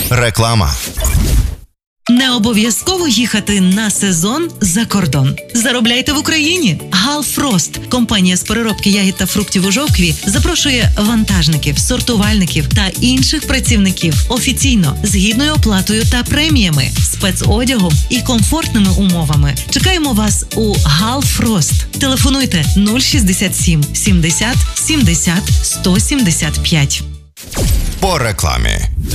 Реклама. Не обов'язково їхати на сезон за кордон. Заробляйте в Україні. Галфрост, компанія з переробки ягід та фруктів у Жовкві, запрошує вантажників, сортувальників та інших працівників офіційно, з гідною оплатою та преміями, спецодягом і комфортними умовами. Чекаємо вас у Галфрост. Телефонуйте 067 70 70 175. По рекламі.